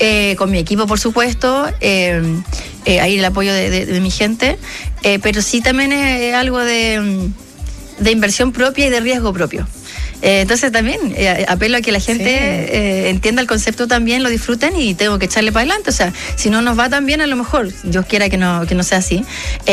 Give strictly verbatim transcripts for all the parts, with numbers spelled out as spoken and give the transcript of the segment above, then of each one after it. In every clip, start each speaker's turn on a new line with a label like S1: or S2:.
S1: eh, con mi equipo, por supuesto, eh, eh, ahí el apoyo de, de, de mi gente, eh, pero sí también es algo de, de inversión propia y de riesgo propio. Eh, entonces también eh, apelo a que la gente sí. eh, entienda el concepto también, lo disfruten y tengo que echarle para adelante. O sea, si no nos va tan bien, a lo mejor, Dios quiera que no, que no sea así,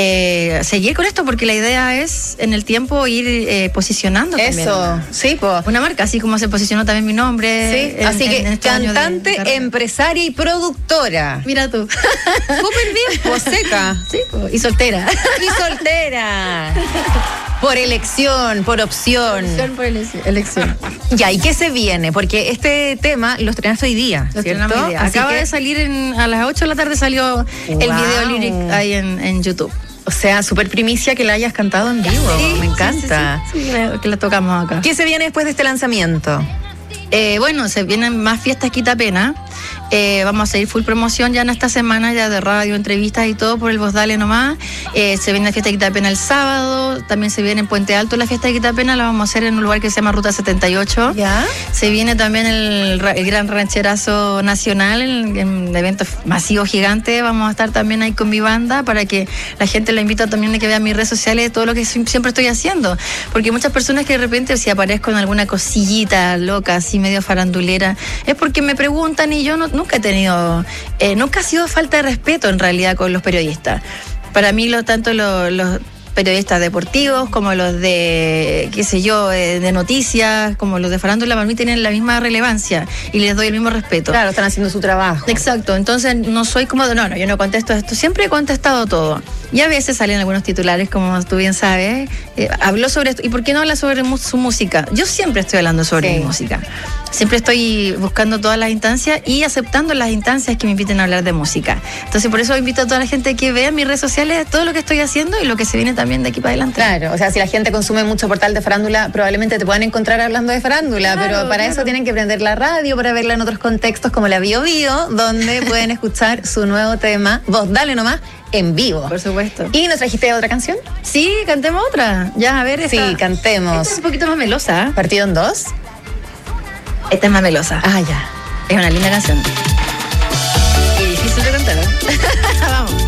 S1: eh, seguir con esto, porque la idea es en el tiempo ir eh, posicionando
S2: eso,
S1: también
S2: sí, po.
S1: una marca, así como se posicionó también mi nombre.
S2: Sí,
S1: en,
S2: así
S1: en,
S2: que
S1: en este
S2: cantante, empresaria y productora.
S1: Mira tú.
S2: Súper bien, po, seca.
S1: Sí, po, y soltera.
S2: Y soltera. Por elección, por opción.
S1: Elección por ele- elección.
S2: Ya, ¿y qué se viene? Porque este tema lo estrenaste hoy día,
S1: Lo
S2: ¿cierto?
S1: hoy día. Acaba que... de salir en, a las ocho de la tarde salió wow. el video lyric ahí en, en YouTube.
S2: O sea, súper primicia que la hayas cantado en vivo. Sí, me encanta.
S1: Sí, sí, sí, sí, que la tocamos acá.
S2: ¿Qué se viene después de este lanzamiento?
S1: Eh, bueno, se vienen más fiestas Quita Pena. Eh, vamos a seguir full promoción ya en esta semana, ya de radio, entrevistas y todo por el Vos Dale nomás. Eh, se viene la fiesta de Quita Pena el sábado. También se viene en Puente Alto la fiesta de Quita Pena. La vamos a hacer en un lugar que se llama Ruta setenta y ocho.
S2: ¿Ya?
S1: Se viene también el, el Gran Rancherazo Nacional, en, en evento masivo gigante. Vamos a estar también ahí con mi banda para que la gente la invita también a que vea mis redes sociales, todo lo que siempre estoy haciendo. Porque muchas personas que de repente si aparezco en alguna cosillita loca, así medio farandulera, es porque me preguntan y yo no, nunca he tenido, eh, nunca ha sido falta de respeto en realidad con los periodistas. Para mí, lo tanto los, los periodistas deportivos como los de, qué sé yo, eh, de noticias, como los de farándula, para mí tienen la misma relevancia y les doy el mismo respeto.
S2: Claro, están haciendo su trabajo.
S1: Exacto, entonces no soy como, no, no, yo no contesto esto, siempre he contestado todo. Y a veces salen algunos titulares, como tú bien sabes, eh, habló sobre esto, ¿y por qué no habla sobre mu- su música? Yo siempre estoy hablando sobre sí. mi música. Siempre estoy buscando todas las instancias y aceptando las instancias que me inviten a hablar de música. Entonces por eso invito a toda la gente que vea en mis redes sociales todo lo que estoy haciendo y lo que se viene también de aquí para adelante.
S2: Claro, o sea, si la gente consume mucho portal de farándula, probablemente te puedan encontrar hablando de farándula, claro, pero para claro. eso tienen que prender la radio, para verla en otros contextos como la Bio Bio, donde pueden escuchar su nuevo tema, Vos Dale Nomás, en vivo.
S1: Por supuesto.
S2: ¿Y nos trajiste otra canción?
S1: Sí, cantemos otra. Ya, a ver. Esta,
S2: sí, cantemos.
S1: Esta es un poquito más melosa.
S2: ¿Partido en dos?
S1: Esta es más melosa.
S2: Ah, ya.
S1: Es una linda canción. Y difícil de cantar, ¿eh? Vamos.